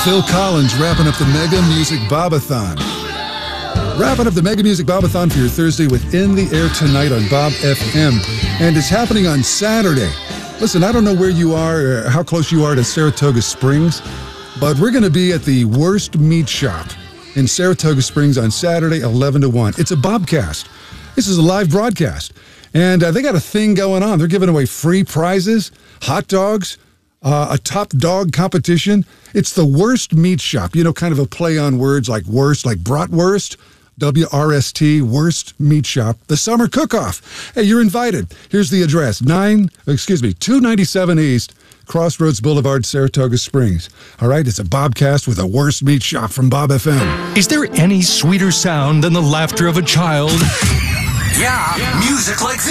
Phil Collins wrapping up the Mega Music Bob-a-thon. Wrapping up the Mega Music Bob-a-thon for your Thursday with In the Air Tonight on Bob FM. And it's happening on Saturday. Listen, I don't know where you are or how close you are to Saratoga Springs, but we're going to be at the Worst Meat Shop in Saratoga Springs on Saturday, 11 to 1. It's a Bobcast. This is a live broadcast. And they got a thing going on. They're giving away free prizes, hot dogs, a top dog competition. It's the Worst Meat Shop. You know, kind of a play on words like worst, like bratwurst, WRST, Worst Meat Shop, the summer cook-off. Hey, you're invited. Here's the address, 297 East, Crossroads Boulevard, Saratoga Springs. All right, it's a Bobcast with a Worst Meat Shop from Bob FM. Is there any sweeter sound than the laughter of a child? Yeah, music like this.